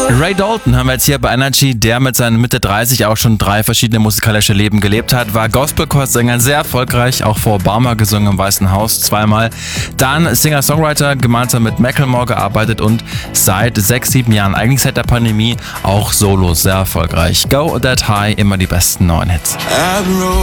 Ray Dalton haben wir jetzt hier bei Energy, der mit seinen Mitte 30 auch schon 3 verschiedene musikalische Leben gelebt hat, war Gospel-Chorsänger, sehr erfolgreich, auch vor Obama gesungen im Weißen Haus 2-mal. Dann Singer-Songwriter, gemeinsam mit Macklemore gearbeitet und seit 6-7 Jahren, eigentlich seit der Pandemie, auch solo sehr erfolgreich. Go That High, immer die besten neuen Hits.